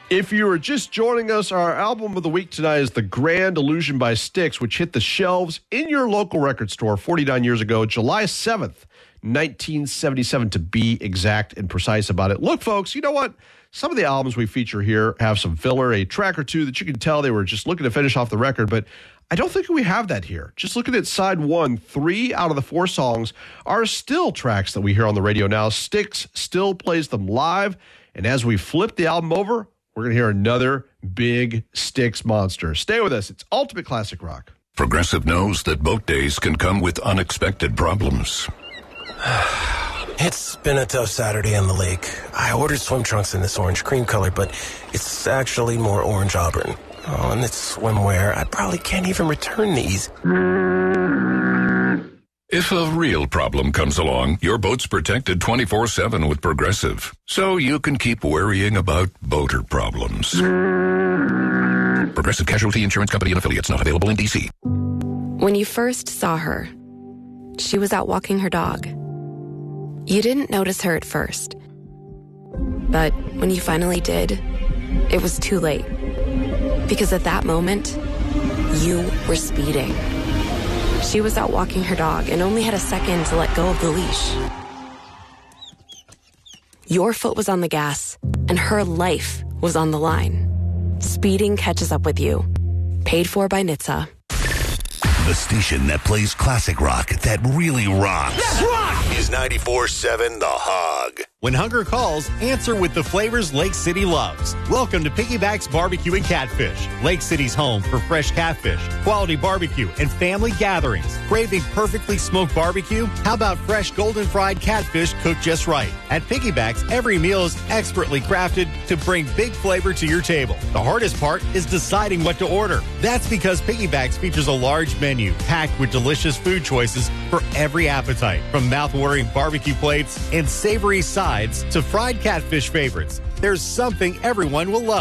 If you are just joining us, our album of the week tonight is The Grand Illusion by Styx, which hit the shelves in your local record store 49 years ago, July 7th, 1977, to be exact and precise about it. Look, folks, you know what? Some of the albums we feature here have some filler, a track or two that you can tell they were just looking to finish off the record, but I don't think we have that here. Just looking at side one, 3 out of the 4 songs are still tracks that we hear on the radio now. Styx still plays them live, and as we flip the album over, we're going to hear another big Styx monster. Stay with us. It's Ultimate Classic Rock. Progressive knows that boat days can come with unexpected problems. It's been a tough Saturday on the lake. I ordered swim trunks in this orange cream color, but it's actually more orange auburn. Oh, and it's swimwear. I probably can't even return these. If a real problem comes along, your boat's protected 24/7 with Progressive, so you can keep worrying about boater problems. Progressive Casualty Insurance Company and Affiliates, not available in D.C. When you first saw her, she was out walking her dog. You didn't notice her at first. But when you finally did, it was too late. Because at that moment, you were speeding. She was out walking her dog and only had a second to let go of the leash. Your foot was on the gas, and her life was on the line. Speeding catches up with you. Paid for by NHTSA. The station that plays classic rock that really rocks. Let's rock! Is 94.7 The Hog. When hunger calls, answer with the flavors Lake City loves. Welcome to Piggyback's Barbecue and Catfish. Lake City's home for fresh catfish, quality barbecue, and family gatherings. Craving perfectly smoked barbecue? How about fresh golden fried catfish cooked just right? At Piggyback's, every meal is expertly crafted to bring big flavor to your table. The hardest part is deciding what to order. That's because Piggyback's features a large menu packed with delicious food choices for every appetite. From mouth-watering barbecue plates and savory sides to fried catfish favorites, there's something everyone will love.